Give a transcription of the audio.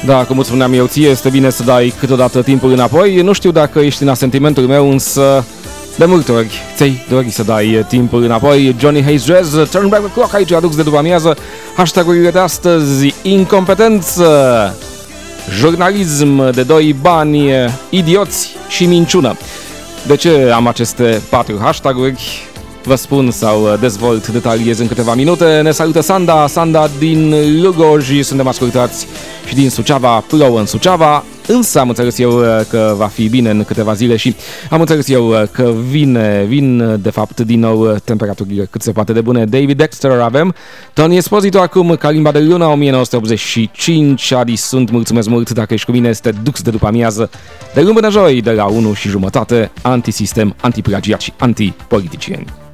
Da, cum îți spuneam eu ție, este bine să dai câteodată timpul înapoi. Nu știu dacă ești în asentimentul meu, însă de multe ori ți-ai dori să dai timpul înapoi. Johnny Hayes Jazz, Turn Back the Clock, aici adux de după amiază. Hashtag-urile de astăzi: incompetență, jurnalism de doi bani, idioți și minciună. De ce am aceste 4 hashtag-uri? Vă spun sau dezvolt, detaliez în câteva minute. Ne salută Sanda din Lugoj, suntem ascultați și din Suceava, plouă în Suceava, însă am înțeles eu că va fi bine în câteva zile și am înțeles eu că vin de fapt din nou temperaturile cât se poate de bune. David Dexter avem, Tony Esposito acum, Kalimba de Luna 1985, Adi sunt, mulțumesc mult, dacă ești cu mine este Dux de după amiază, de luni până joi, de la 1:30, antisistem, antiplagiat și antipoliticieni.